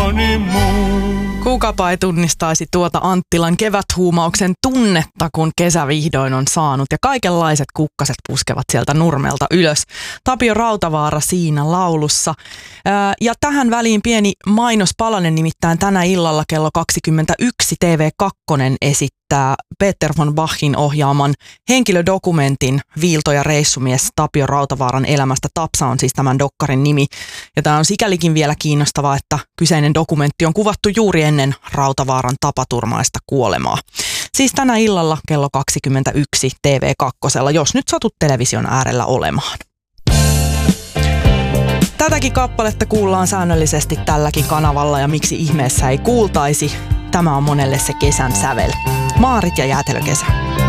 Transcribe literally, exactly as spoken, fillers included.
moni muu. Kukapa ei tunnistaisi tuota Anttilan keväthuumauksen tunnetta, kun kesä vihdoin on saanut ja kaikenlaiset kukkaset puskevat sieltä nurmelta ylös. Tapio Rautavaara siinä laulussa. Ja tähän väliin pieni mainospalanen, nimittäin tänä illalla kello kaksikymmentäyksi T V kaksi esittää Peter von Bachin ohjaaman henkilödokumentin Viilto ja reissumies Tapio Rautavaaran elämästä. Tapsa on siis tämän dokkarin nimi. Ja tämä on sikälikin vielä kiinnostavaa, että kyseinen dokumentti on kuvattu juuri ennen Rautavaaran tapaturmaista kuolemaa. Siis tänä illalla kello kaksikymmentäyksi T V kaksi, jos nyt satut television äärellä olemaan. Tätäkin kappaletta kuullaan säännöllisesti tälläkin kanavalla ja miksi ihmeessä ei kuultaisi. Tämä on monelle se kesän sävel. Maarit ja jäätelökesä.